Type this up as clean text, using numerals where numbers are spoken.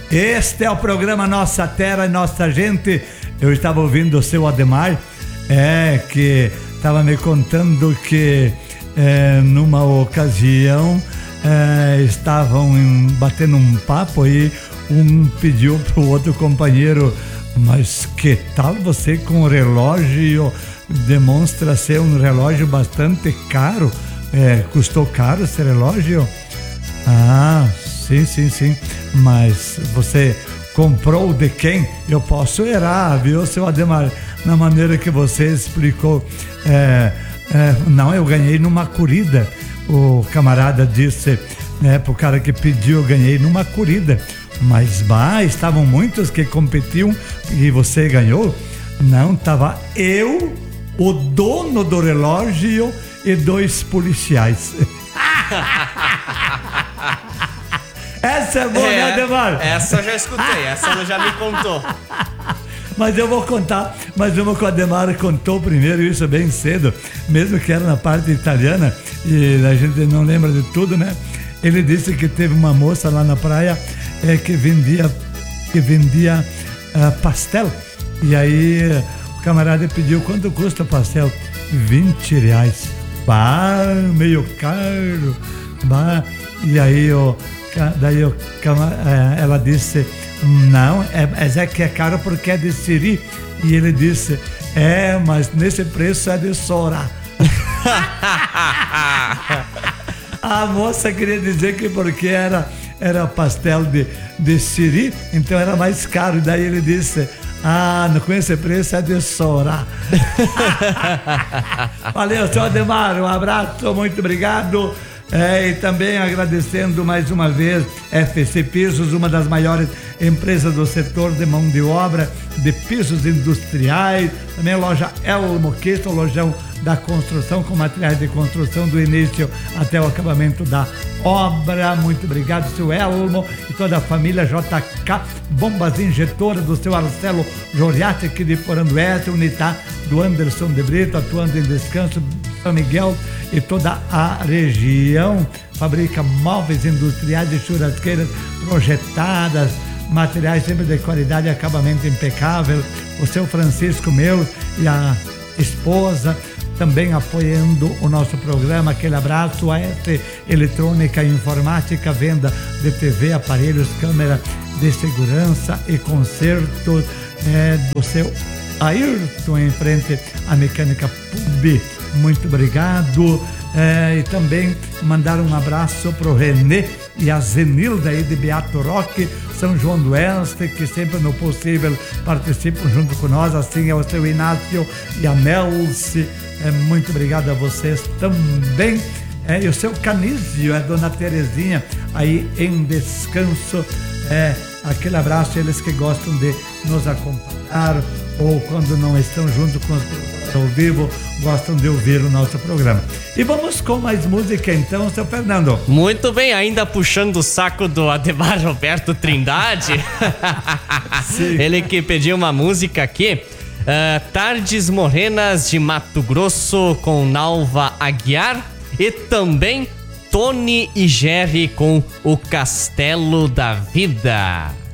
Este é o programa Nossa Terra e Nossa Gente. Eu estava ouvindo o seu Ademar, que estava me contando que numa ocasião estavam batendo um papo e um pediu para o outro companheiro: mas que tal você com o relógio? Demonstra ser um relógio bastante caro. Custou caro esse relógio? Ah, sim. Mas você comprou de quem? Eu posso errar, viu, seu Ademar? Na maneira que você explicou. Não, eu ganhei numa corrida. O camarada disse pro cara que pediu: eu ganhei numa corrida. Mas estavam muitos que competiam e você ganhou? Não, estava eu, o dono do relógio e 2 policiais. Essa é boa, né, Ademar? Essa eu já escutei, essa ela já me contou. Mas eu vou contar, uma que o Ademar contou primeiro, isso bem cedo, mesmo que era na parte italiana, e a gente não lembra de tudo, né? Ele disse que teve uma moça lá na praia que vendia pastel. E aí o camarada pediu: quanto custa o pastel? R$20. Meio caro. E aí ela disse: não, é que é caro porque é de siri. E ele disse: mas nesse preço é de Sorá. A moça queria dizer que porque era pastel de siri, então era mais caro. E daí ele disse: com esse preço é de Sorá. Valeu, seu Ademar, um abraço, muito obrigado. E também agradecendo mais uma vez FC Pisos, uma das maiores empresas do setor de mão de obra de pisos industriais. Também a loja Elmo, que é o lojão da construção, com materiais de construção do início até o acabamento da obra. Muito obrigado, seu Elmo, e toda a família JK Bombas Injetoras do seu Arcelo Joriati, aqui de Poranduete, Unitá do Anderson de Brito, atuando em Descanso, São Miguel e toda a região. Fabrica móveis industriais e churrasqueiras projetadas, materiais sempre de qualidade e acabamento impecável. O seu Francisco meu e a esposa também apoiando o nosso programa. Aquele abraço. A S Eletrônica e Informática, venda de TV, aparelhos, câmera de segurança e conserto do seu Ayrton, em frente à Mecânica Pub. Muito obrigado. E também mandar um abraço pro Renê e a Zenilda aí de Beato Roque, São João do Oeste, que sempre no possível participam junto com nós. Assim é o seu Inácio e a Nelce. Muito obrigado a vocês também. E o seu Canísio, a dona Terezinha aí em Descanso. Aquele abraço, eles que gostam de nos acompanhar ou quando não estão junto com os ao vivo, gostam de ouvir o nosso programa. E vamos com mais música então, seu Fernando. Muito bem, ainda puxando o saco do Ademar Roberto Trindade. Ele que pediu uma música aqui, Tardes Morenas de Mato Grosso, com Nalva Aguiar, e também Tony e Jerry com O Castelo da Vida.